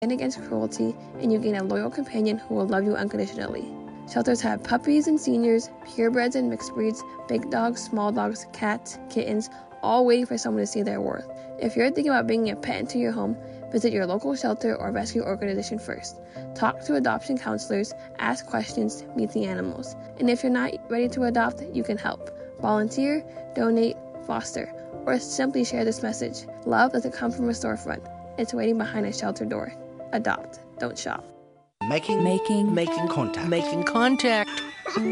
stand against cruelty, and you gain a loyal companion who will love you unconditionally. Shelters have puppies and seniors, purebreds and mixed breeds, big dogs, small dogs, cats, kittens, all waiting for someone to see their worth. If you're thinking about bringing a pet into your home, visit your local shelter or rescue organization first. Talk to adoption counselors, ask questions, meet the animals. And if you're not ready to adopt, you can help. Volunteer, donate, foster, or simply share this message. Love doesn't come from a storefront. It's waiting behind a shelter door. Adopt, don't shop. Making contact. Making contact.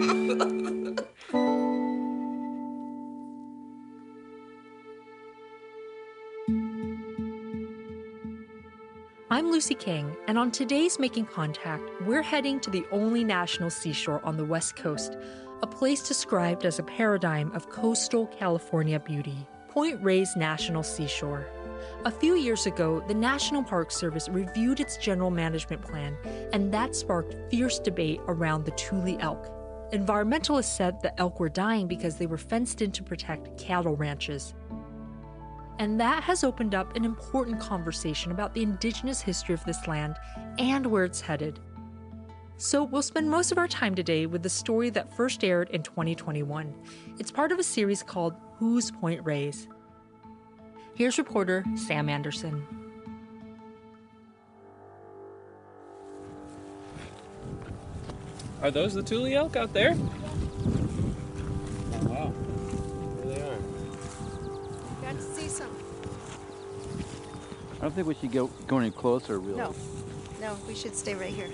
I'm Lucy King, and on today's Making Contact, we're heading to the only national seashore on the West Coast, a place described as a paradigm of coastal California beauty, Point Reyes National Seashore. A few years ago, the National Park Service reviewed its general management plan, and that sparked fierce debate around the Tule elk. Environmentalists said the elk were dying because they were fenced in to protect cattle ranches. And that has opened up an important conversation about the indigenous history of this land and where it's headed. So we'll spend most of our time today with the story that first aired in 2021. It's part of a series called Who's Point Reyes? Here's reporter Sam Anderson. Are those the Tule elk out there? Oh, wow. There they are. Got to see some. I don't think we should go any closer, really. No, we should stay right here.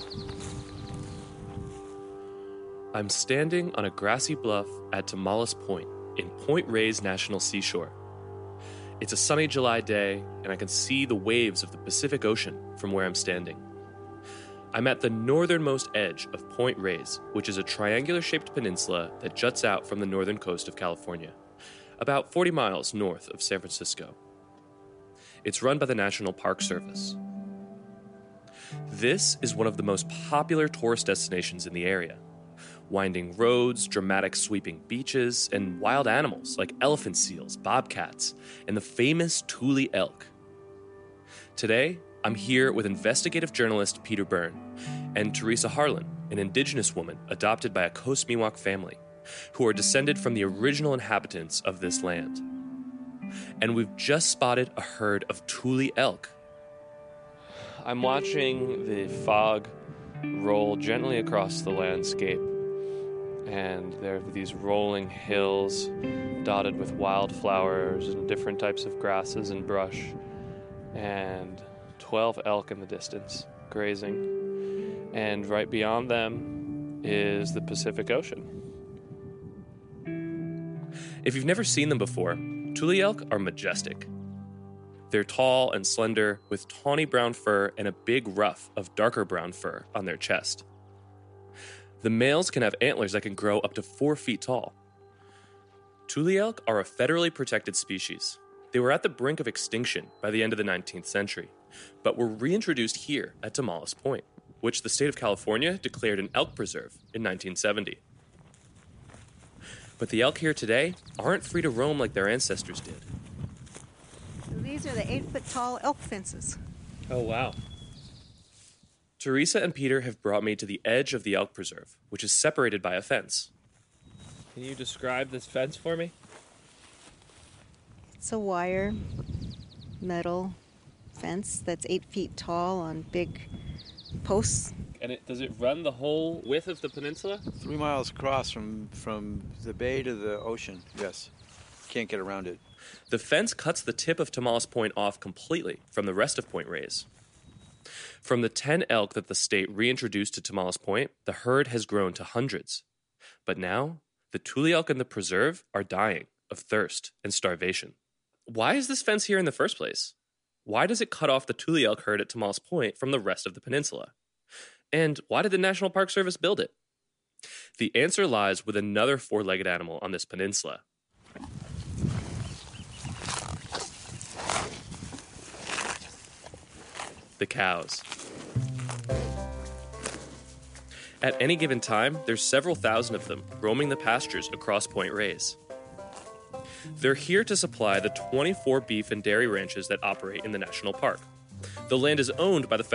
I'm standing on a grassy bluff at Tomales Point in Point Reyes National Seashore. It's a sunny July day, and I can see the waves of the Pacific Ocean from where I'm standing. I'm at the northernmost edge of Point Reyes, which is a triangular-shaped peninsula that juts out from the northern coast of California, about 40 miles north of San Francisco. It's run by the National Park Service. This is one of the most popular tourist destinations in the area. Winding roads, dramatic sweeping beaches, and wild animals like elephant seals, bobcats, and the famous Tule elk. Today, I'm here with investigative journalist Peter Byrne and Teresa Harlan, an indigenous woman adopted by a Coast Miwok family, who are descended from the original inhabitants of this land. And we've just spotted a herd of Tule elk. I'm watching the fog roll gently across the landscape. And there are these rolling hills dotted with wildflowers and different types of grasses and brush. And 12 elk in the distance, grazing. And right beyond them is the Pacific Ocean. If you've never seen them before, Tule elk are majestic. They're tall and slender with tawny brown fur and a big ruff of darker brown fur on their chest. The males can have antlers that can grow up to 4 feet tall. Tule elk are a federally protected species. They were at the brink of extinction by the end of the 19th century, but were reintroduced here at Tomales Point, which the state of California declared an elk preserve in 1970. But the elk here today aren't free to roam like their ancestors did. So these are the 8-foot-tall elk fences. Oh, wow. Teresa and Peter have brought me to the edge of the elk preserve, which is separated by a fence. Can you describe this fence for me? It's a wire, metal fence that's 8 feet tall on big posts. And does it run the whole width of the peninsula? 3 miles across from the bay to the ocean, yes. Can't get around it. The fence cuts the tip of Tomales Point off completely from the rest of Point Reyes. From the 10 elk that the state reintroduced to Tomales Point, the herd has grown to hundreds. But now, the Tule elk in the preserve are dying of thirst and starvation. Why is this fence here in the first place? Why does it cut off the Tule elk herd at Tomales Point from the rest of the peninsula? And why did the National Park Service build it? The answer lies with another four-legged animal on this peninsula. The cows. At any given time, there's several thousand of them roaming the pastures across Point Reyes. They're here to supply the 24 beef and dairy ranches that operate in the national park. The land is owned by the